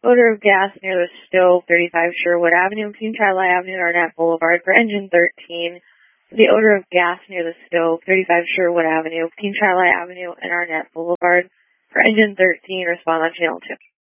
Odor of gas near the stove, 35 Sherwood Avenue, King Charlotte Avenue, Arnett Boulevard for engine 13. The odor of gas near the stove, 35 Sherwood Avenue, King Charlotte Avenue, and Arnett Boulevard for engine 13. Respond on channel 2.